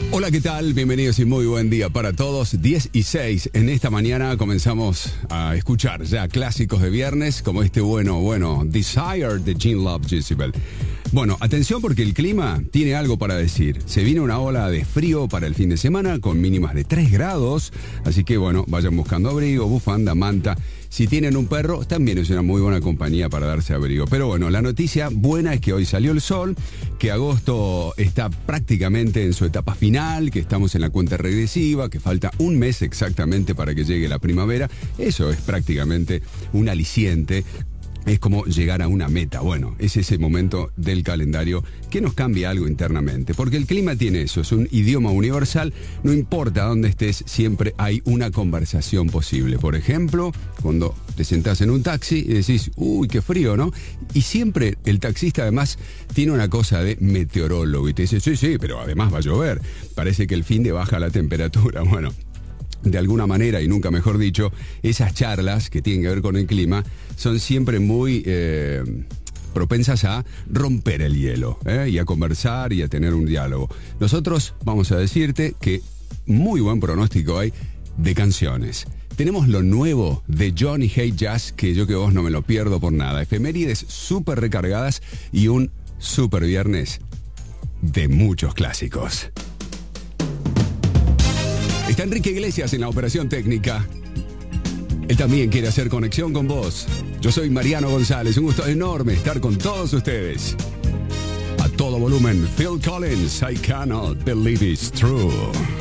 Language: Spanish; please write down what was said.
Hola, ¿qué tal? Bienvenidos y muy buen día para todos. 10 y 6. En esta mañana comenzamos a escuchar ya clásicos de viernes como este bueno, Desire de Gene Love Jezebel. Bueno, atención porque el clima tiene algo para decir. Se viene una ola de frío para el fin de semana con mínimas de 3 grados. Así que bueno, vayan buscando abrigo, bufanda, manta. Si tienen un perro, también es una muy buena compañía para darse abrigo. Pero bueno, la noticia buena es que hoy salió el sol, que agosto está prácticamente en su etapa final, que estamos en la cuenta regresiva, que falta un mes exactamente para que llegue la primavera. Eso es prácticamente un aliciente. Es como llegar a una meta. Bueno, es ese momento del calendario que nos cambia algo internamente. Porque el clima tiene eso, es un idioma universal. No importa dónde estés, siempre hay una conversación posible. Por ejemplo, cuando te sentás en un taxi y decís, uy, qué frío, ¿no? Y siempre el taxista además tiene una cosa de meteorólogo y te dice, sí, pero además va a llover. Parece que el fin de baja la temperatura. Bueno, de alguna manera, y nunca mejor dicho, esas charlas que tienen que ver con el clima son siempre muy propensas a romper el hielo, y a conversar y a tener un diálogo. Nosotros vamos a decirte que muy buen pronóstico hay de canciones. Tenemos lo nuevo de Johnny Hey Jazz, que yo que vos no me lo pierdo por nada. Efemérides súper recargadas y un súper viernes de muchos clásicos. Está Enrique Iglesias en la operación técnica. Él también quiere hacer conexión con vos. Yo soy Mariano González. Un gusto enorme estar con todos ustedes. A todo volumen, Phil Collins, I Cannot Believe It's True.